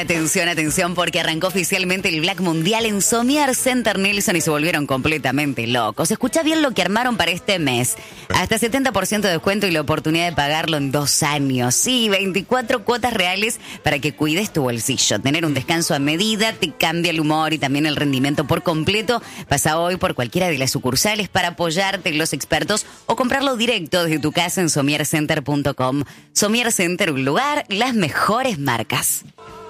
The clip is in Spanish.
atención, porque arrancó oficialmente el Black Mundial en Somier Center Nelson y se volvieron completamente locos. Escucha bien lo que armaron para este mes. Hasta 70% de descuento y la oportunidad de pagarlo en 2 años. Sí, 24 cuotas reales para que cuides tu bolsillo. Tener un descanso a medida te cambia el humor y también el rendimiento por completo. Pasa hoy por cualquiera de las sucursales para apoyarte en los expertos o comprarlo directo desde tu casa en somiercenter.com. Somier Center, un lugar, las mejores marcas.